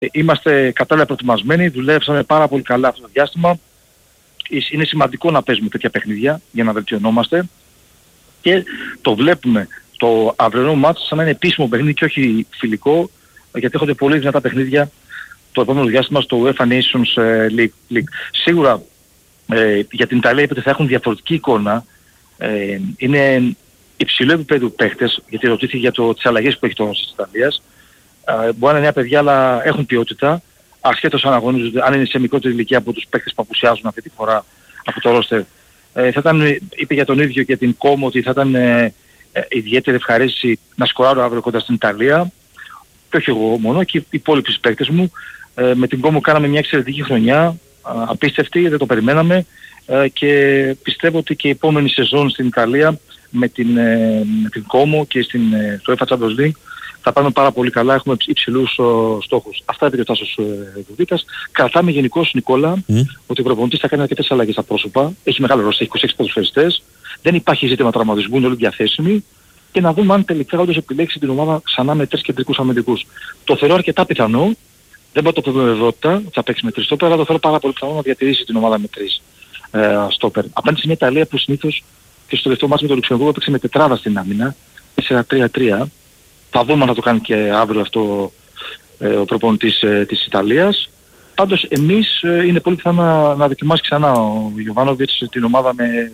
Είμαστε κατάλληλα προετοιμασμένοι, δουλέψαμε πάρα πολύ καλά αυτό το διάστημα. Είναι σημαντικό να παίζουμε τέτοια παιχνίδια για να βελτιωνόμαστε και το βλέπουμε το αυριανό μάτς σαν να είναι επίσημο παιχνίδι και όχι φιλικό, γιατί έχονται πολύ δυνατά παιχνίδια το επόμενο διάστημα στο UEFA Nations League. Σίγουρα για την Ιταλία επειδή θα έχουν διαφορετική εικόνα, είναι υψηλό επίπεδο παίχτες, γιατί ρωτήθηκε για τις αλλαγές που έχει το της Ιταλίας. Μπορεί να είναι νέα παιδιά αλλά έχουν ποιότητα, ασχέτως αν αγωνίζονται, αν είναι σε μικρότερη ηλικία από τους παίχτες που απουσιάζουν αυτή τη φορά από το ρόστερ. Θα ήταν, είπε για τον ίδιο και την Κόμο ότι θα ήταν ιδιαίτερη ευχαρίστηση να σκοράρω αύριο κοντά στην Ιταλία. Και όχι εγώ μόνο, και οι υπόλοιποι παίκτες μου. Με την Κόμο κάναμε μια εξαιρετική χρονιά, απίστευτη, δεν το περιμέναμε, και πιστεύω ότι και η επόμενη σεζόν στην Ιταλία με την Κόμο και στο UEFA Champions League θα πάμε πάρα πολύ καλά, έχουμε υψηλούς στόχους. Αυτά είπε και ο Τάσος Δουδίκας. Κρατάμε γενικώς, Νικόλα, ότι ο προπονητής θα κάνει αρκετές αλλαγές στα πρόσωπα. Έχει μεγάλο ρόλο, έχει 26 ποδοσφαιριστές. Δεν υπάρχει ζήτημα τραυματισμού, είναι όλοι διαθέσιμοι. Και να δούμε αν τελικά όντως επιλέξει την ομάδα ξανά με 3 κεντρικούς αμυντικούς. Το θεωρώ αρκετά πιθανό. Δεν μπορώ να το πω με βεβαιότητα, θα παίξει με 3 στόπερ, αλλά το θεωρώ πάρα πολύ πιθανό να διατηρήσει την ομάδα με 3 στόπερ. Απέναντι σε μια Ιταλία που συνήθως και στο τελευταίο μάτσο με το Λουξεμβούργο έπαιξε με τετράδα στην άμυνα, 4-3-3. Θα δούμε αν θα το κάνει και αύριο αυτό ο προπονητής της Ιταλίας. Πάντως εμείς είναι πολύ πιθανό να δοκιμάσει ξανά ο Γιοβάνοβιτς την ομάδα με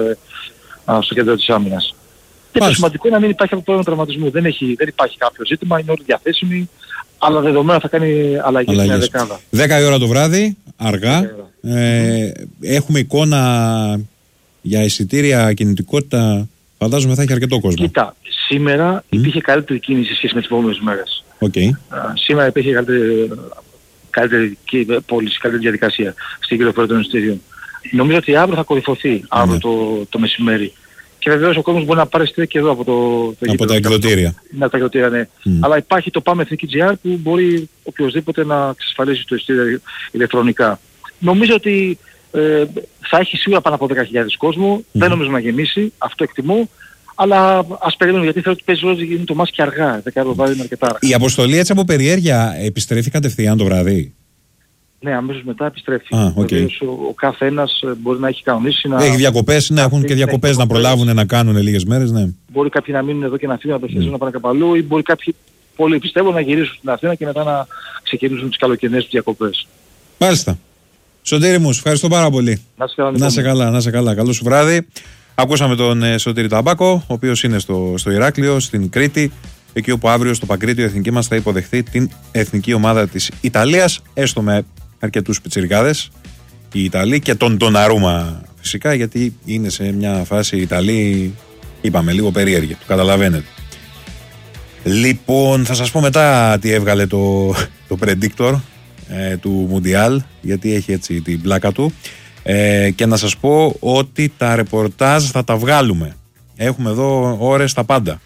3 στο κέντρο της άμυνας. Και το σημαντικό είναι να μην υπάρχει από πρόβλημα τραυματισμού. Δεν υπάρχει κάποιο ζήτημα, είναι όλοι διαθέσιμοι, αλλά δεδομένα θα κάνει αλλαγή μια δεκάδα. 10 η ώρα το βράδυ, αργά. Έχουμε εικόνα για εισιτήρια, κινητικότητα. Φαντάζομαι θα έχει αρκετό κόσμο. Κοίτα, σήμερα υπήρχε καλύτερη κίνηση σε σχέση με τις επόμενες μέρες. Σήμερα υπήρχε καλύτερη πώληση, καλύτερη διαδικασία στην κυκλοφορία των εισιτήριων. Νομίζω ότι αύριο θα κορυφωθεί, αύριο το μεσημέρι. Και βεβαίως ο κόσμος μπορεί να πάρει εισιτήρια και εδώ από τα εκδοτήρια. Ναι, τα εκδοτήρια, ναι. Αλλά υπάρχει το Πάμε Εθνική GR που μπορεί οποιοσδήποτε να εξασφαλίσει το εισιτήριο ηλεκτρονικά. Νομίζω ότι θα έχει σίγουρα πάνω από 10.000 κόσμο. Δεν νομίζω να γεμίσει, αυτό εκτιμώ. Αλλά ας περιμένουμε, γιατί θέλω ότι παίζει ρόλο γίνει το μάτς και αργά. 10 το βράδυ είναι αρκετά αργά. Η αποστολή έτσι από περιέργεια επιστρέφει κατευθείαν το βράδυ. Ναι, αμέσως μετά επιστρέφει. Ο κάθε ένας μπορεί να έχει κανονίσει να... Έχει διακοπές, να έχουν και διακοπές να προλάβουν να κάνουν λίγες μέρες, ναι. Μπορεί κάποιοι να μείνουν εδώ και να φύγουν από το να πάνε κάπου αλλού, ή μπορεί κάποιοι, πολλοί πιστεύω, να γυρίσουν στην Αθήνα και μετά να ξεκινήσουν τις καλοκαιρινές διακοπές. Μάλιστα. Σωτήρη μου, ευχαριστώ πάρα πολύ. Να σε καλά. Καλό σου βράδυ. Ακούσαμε τον Σωτήρη Ταμπάκο, ο οποίος είναι στο Ηράκλειο, στην Κρήτη, εκεί όπου αύριο στο Παγκρίτιο η εθνική μας θα υποδεχθεί την εθνική ομάδα της Ιταλίας, έστω με αρκετούς πιτσιρικάδες οι Ιταλοί και τον Ντοναρούμα φυσικά, γιατί είναι σε μια φάση οι Ιταλοί, είπαμε, λίγο περίεργοι, το καταλαβαίνετε. Λοιπόν, θα σας πω μετά τι έβγαλε το predictor του Μουντιάλ, γιατί έχει έτσι την πλάκα του, και να σας πω ότι τα ρεπορτάζ θα τα βγάλουμε. Έχουμε εδώ ώρες τα πάντα.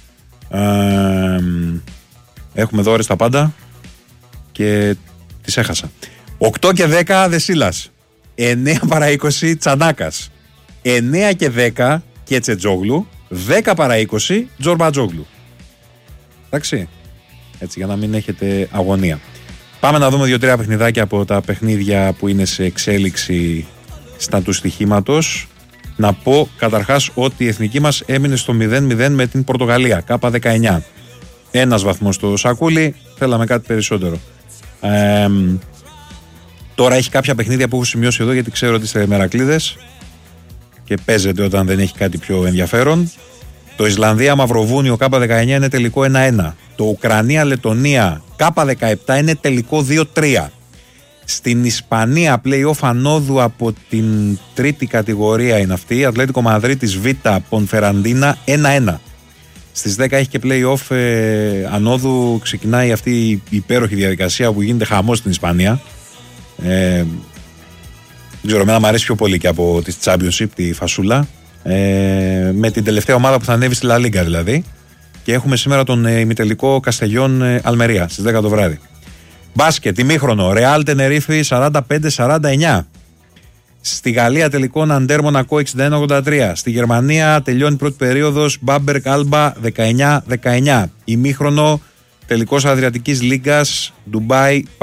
Έχουμε εδώ ώρες τα πάντα και τις έχασα. 8 και 10 Δεσίλας, 9 παρά 20 Τσανάκας, 9 και 10 Κετσετζόγλου, 10 παρά 20 Τζορμπατζόγλου. Εντάξει, έτσι για να μην έχετε αγωνία. Πάμε να δούμε 2-3 παιχνιδάκια από τα παιχνίδια που είναι σε εξέλιξη στα του στοιχήματος. Να πω καταρχάς ότι η εθνική μας έμεινε στο 0-0 με την Πορτογαλία, K19. Ένας βαθμός στο σακούλι, θέλαμε κάτι περισσότερο. Τώρα έχει κάποια παιχνίδια που έχω σημειώσει εδώ, γιατί ξέρω ότι είστε μερακλείδες και παίζεται όταν δεν έχει κάτι πιο ενδιαφέρον. Το Ισλανδία-Μαυροβούνιο K19 είναι τελικό 1-1. Το Ουκρανία-Λετωνία K17 είναι τελικό 2-3. Στην Ισπανία play-off ανόδου από την τρίτη κατηγορία είναι αυτή. Ατλέτικο Μαδρίτης Β Πονφεραντίνα 1-1. Στις 10 έχει και play-off ανόδου. Ξεκινάει αυτή η υπέροχη διαδικασία που γίνεται χαμός στην Ισπανία. Δεν ξέρω, εμένα μου αρέσει πιο πολύ και από τη Championship, τη φασούλα. Με την τελευταία ομάδα που θα ανέβει στη La Liga δηλαδή. Και έχουμε σήμερα τον ημιτελικό Καστελιόν Αλμερία στις 10 το βράδυ. Μπάσκετ, ημίχρονο, Ρεάλ Τενερίφη 45-49. Στη Γαλλία τελικό Ναντέρ Μονακό 61-83. Στη Γερμανία τελειώνει η πρώτη περίοδος Μπάμπερκ Άλμπα 19-19. Ημίχρονο τελικός Αδριατικής Λίγκας, Ντουμπάι.